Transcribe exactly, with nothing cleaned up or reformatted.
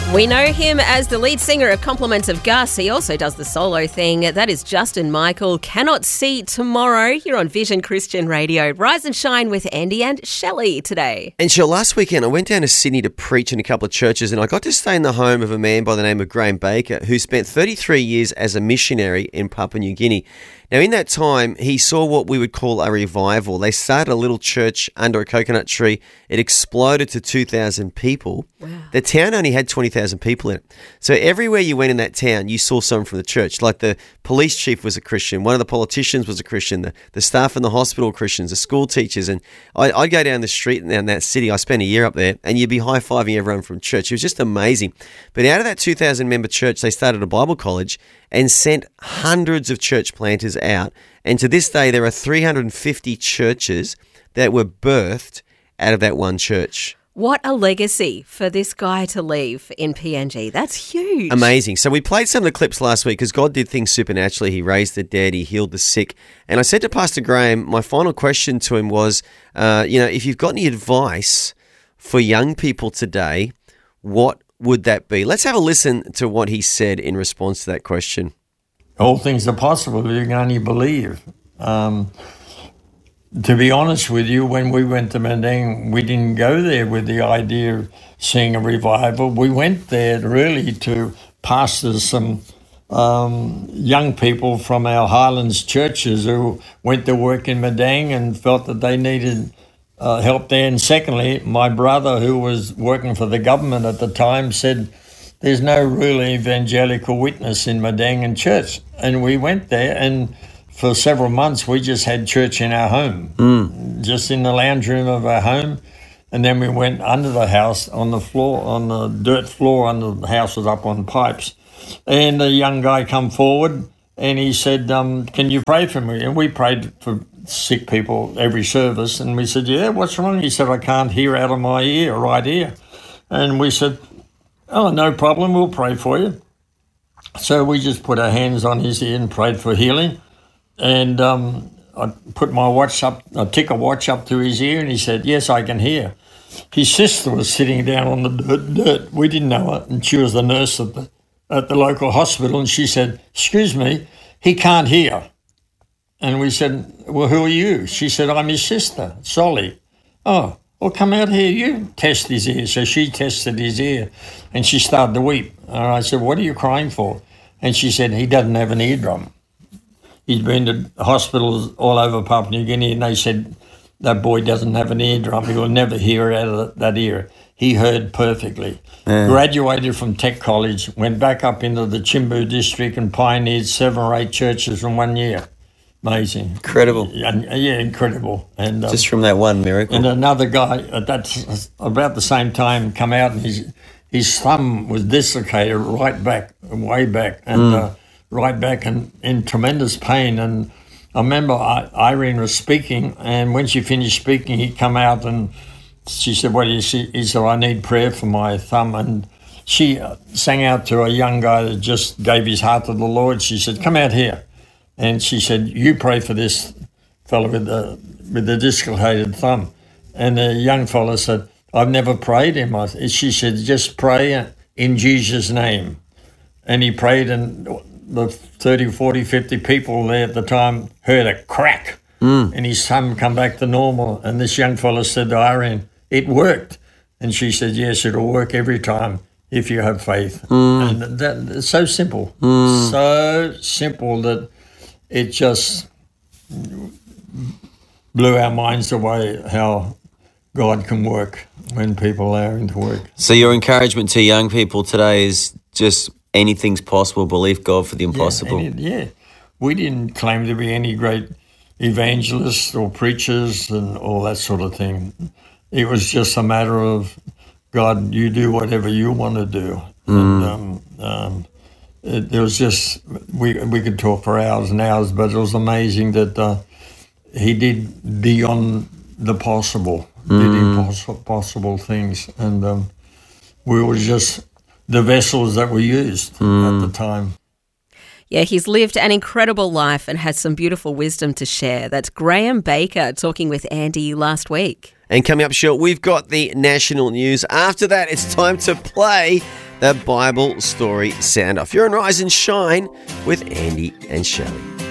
We know him as the lead singer of Compliments of Gus. He also does the solo thing. That is Justin Michael. Cannot See Tomorrow. You're on Vision Christian Radio. Rise and shine with Andy and Shelley today. And Shell, last weekend I went down to Sydney to preach in a couple of churches, and I got to stay in the home of a man by the name of Graham Baker, who spent thirty-three years as a missionary in Papua New Guinea. Now, in that time, he saw what we would call a revival. They started a little church under a coconut tree. It exploded to two thousand people. Wow. The town only had twenty thousand people in it. So everywhere you went in that town, you saw someone from the church. Like the police chief was a Christian. One of the politicians was a Christian. The, the staff in the hospital were Christians. The school teachers. And I, I'd go down the street in that city. I spent a year up there, and you'd be high-fiving everyone from church. It was just amazing. But out of that two thousand member church, they started a Bible college and sent hundreds of church planters out. And to this day, there are three hundred fifty churches that were birthed out of that one church. What a legacy for this guy to leave in P N G. That's huge. Amazing. So we played some of the clips last week because God did things supernaturally. He raised the dead. He healed the sick. And I said to Pastor Graham, my final question to him was, uh, you know, if you've got any advice for young people today, what would that be? Let's have a listen to what he said in response to that question. All things are possible if you can only believe. Um, to be honest with you, when we went to Madang, we didn't go there with the idea of seeing a revival. We went there really to pastor some um, young people from our Highlands churches who went to work in Madang and felt that they needed uh, help there. And secondly, my brother, who was working for the government at the time, said, there's no real evangelical witness in Madang and church. And we went there, and for several months we just had church in our home, mm. just in the lounge room of our home. And then we went under the house on the floor, on the dirt floor under the house was up on pipes. And a young guy come forward and he said, um, can you pray for me? And we prayed for sick people every service. And we said, yeah, what's wrong? He said, I can't hear out of my ear, right ear. And we said, oh, no problem, we'll pray for you. So we just put our hands on his ear and prayed for healing. And um, I put my watch up, I tick a watch up to his ear, and he said, yes, I can hear. His sister was sitting down on the dirt, dirt. We didn't know it, and she was the nurse at the, at the local hospital, and she said, excuse me, he can't hear. And we said, well, who are you? She said, I'm his sister, Solly. Oh, well, come out here, you test his ear. So she tested his ear, and she started to weep. And I said, what are you crying for? And she said, he doesn't have an eardrum. He's been to hospitals all over Papua New Guinea, and they said, that boy doesn't have an eardrum. He will never hear out of that ear. He heard perfectly. Yeah. Graduated from Tech College, went back up into the Chimbu district and pioneered seven or eight churches in one year. Amazing. Incredible. And, yeah, incredible. And um, just from that one miracle. And another guy at that about the same time come out, and his his thumb was dislocated right back, way back, and mm. uh, right back, and in tremendous pain. And I remember I, Irene was speaking, and when she finished speaking, he come out and she said, "What do you see?" He said, "I need prayer for my thumb." And she sang out to a young guy that just gave his heart to the Lord. She said, "Come out here." And she said, you pray for this fellow with the with the dislocated thumb. And the young fellow said, I've never prayed him. She said, just pray in Jesus' name. And he prayed, and the thirty, forty, fifty people there at the time heard a crack. Mm. And his thumb come back to normal. And this young fellow said to Irene, it worked. And she said, yes, it'll work every time if you have faith. Mm. And that, it's so simple. Mm. So simple that it just blew our minds away how God can work when people are into work. So your encouragement to young people today is just anything's possible, believe God for the impossible. Yeah, it, yeah. We didn't claim to be any great evangelists or preachers and all that sort of thing. It was just a matter of, God, you do whatever you want to do. Mm. And, um, um, It, it was just, we we could talk for hours and hours, but it was amazing that uh, he did beyond the possible, mm. did impossible possible things. And um, we were just the vessels that were used mm. at the time. Yeah, he's lived an incredible life and has some beautiful wisdom to share. That's Graham Baker talking with Andy last week. And coming up short, we've got the national news. After that, it's time to play the Bible Story Sound Off. You're on Rise and Shine with Andy and Shelley.